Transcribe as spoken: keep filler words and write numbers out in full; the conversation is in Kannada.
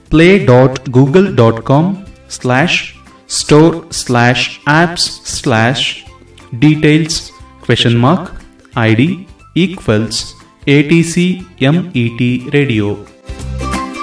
Play dot Google dot com slash store slash apps slash details question mark I D equals A T C M E T radio.